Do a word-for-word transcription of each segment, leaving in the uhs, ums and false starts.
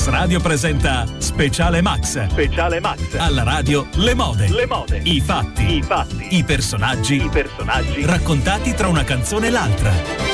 Max Radio presenta Speciale Max. Speciale Max. Alla radio le mode. Le mode. I fatti. I fatti. I personaggi. I personaggi. Raccontati tra una canzone e l'altra.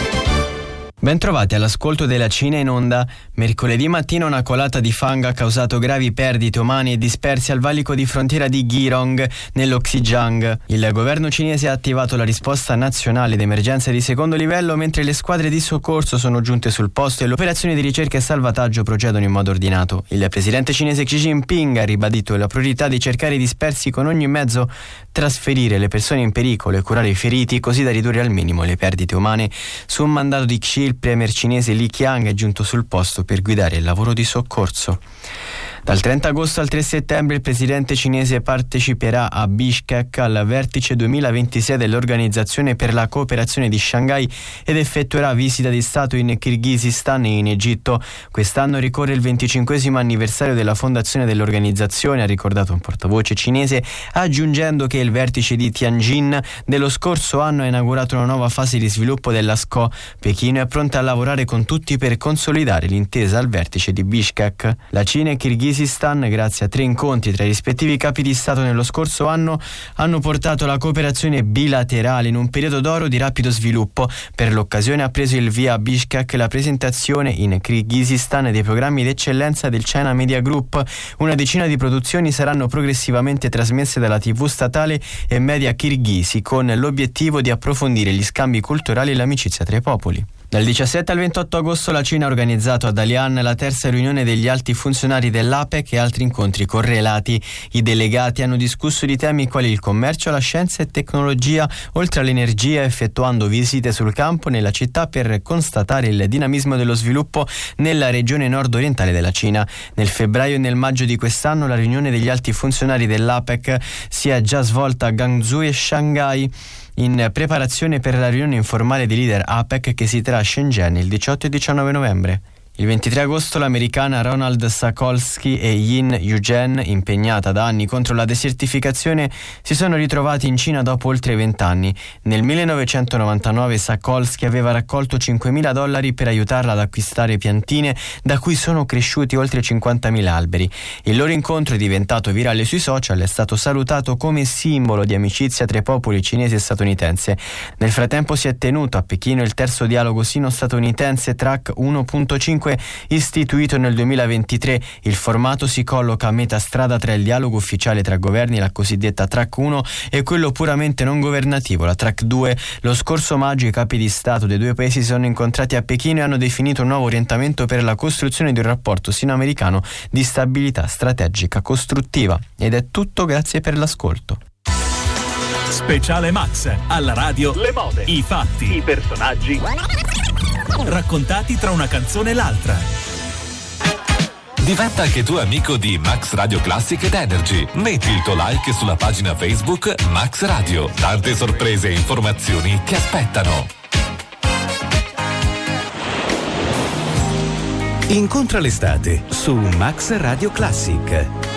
Bentrovati all'ascolto della Cina in onda. Mercoledì mattina una colata di fango ha causato gravi perdite umane e dispersi al valico di frontiera di Girong, nello Xinjiang. Il governo cinese ha attivato la risposta nazionale d'emergenza di secondo livello, mentre le squadre di soccorso sono giunte sul posto e le operazioni di ricerca e salvataggio procedono in modo ordinato. Il presidente cinese Xi Jinping ha ribadito la priorità di cercare i dispersi con ogni mezzo, trasferire le persone in pericolo e curare i feriti, così da ridurre al minimo le perdite umane. Su un mandato di Xi, il premier cinese Li Qiang è giunto sul posto per guidare il lavoro di soccorso. Dal trenta agosto al tre settembre il presidente cinese parteciperà a Bishkek al vertice duemilaventisei dell'Organizzazione per la cooperazione di Shanghai ed effettuerà visita di Stato in Kirghizistan e in Egitto. Quest'anno ricorre il venticinquesimo anniversario della fondazione dell'organizzazione, ha ricordato un portavoce cinese, aggiungendo che il vertice di Tianjin dello scorso anno ha inaugurato una nuova fase di sviluppo della S C O. Pechino è pronta a lavorare con tutti per consolidare l'intesa al vertice di Bishkek. La Cina e Kirghizistan, grazie a tre incontri tra i rispettivi capi di Stato nello scorso anno, hanno portato la cooperazione bilaterale in un periodo d'oro di rapido sviluppo. Per l'occasione ha preso il via a Bishkek la presentazione in Kirghizistan dei programmi d'eccellenza del China Media Group. Una decina di produzioni saranno progressivamente trasmesse dalla tivù statale e media kirghisi, con l'obiettivo di approfondire gli scambi culturali e l'amicizia tra i popoli. Dal diciassette al ventotto agosto la Cina ha organizzato a Dalian la terza riunione degli alti funzionari dell'APEC e altri incontri correlati. I delegati hanno discusso di temi quali il commercio, la scienza e tecnologia, oltre all'energia, effettuando visite sul campo nella città per constatare il dinamismo dello sviluppo nella regione nord-orientale della Cina. Nel febbraio e nel maggio di quest'anno la riunione degli alti funzionari dell'APEC si è già svolta a Guangzhou e Shanghai, in preparazione per la riunione informale dei leader APEC che si terrà a Shenzhen il diciotto e diciannove novembre. Il ventitré agosto l'americana Ronald Sakolsky e Yin Yugen, impegnata da anni contro la desertificazione, si sono ritrovati in Cina dopo oltre vent'anni. Nel millenovecentonovantanove Sakolsky aveva raccolto cinquemila dollari per aiutarla ad acquistare piantine da cui sono cresciuti oltre cinquantamila alberi. Il loro incontro è diventato virale sui social, è stato salutato come simbolo di amicizia tra i popoli cinese e statunitense. Nel frattempo si è tenuto a Pechino il terzo dialogo sino-statunitense Track uno punto cinque, istituito nel duemilaventitré. Il formato si colloca a metà strada tra il dialogo ufficiale tra governi, la cosiddetta Track uno, e quello puramente non governativo, la Track due. Lo scorso maggio i capi di Stato dei due paesi si sono incontrati a Pechino e hanno definito un nuovo orientamento per la costruzione di un rapporto sino-americano di stabilità strategica costruttiva. Ed è tutto, grazie per l'ascolto. Speciale Max. Alla radio le mode. I fatti. I personaggi. Raccontati tra una canzone e l'altra. Diventa anche tu amico di Max Radio Classic ed Energy. Metti il tuo like sulla pagina Facebook Max Radio. Tante sorprese e informazioni ti aspettano. Incontra l'estate su Max Radio Classic.